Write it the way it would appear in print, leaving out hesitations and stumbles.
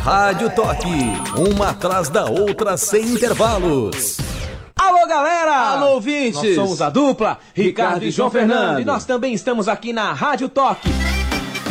Rádio Toque, uma atrás da outra sem intervalos. Alô, galera! Alô, ouvintes! Nós somos a dupla Ricardo e João Fernando. E nós também estamos aqui na Rádio Toque,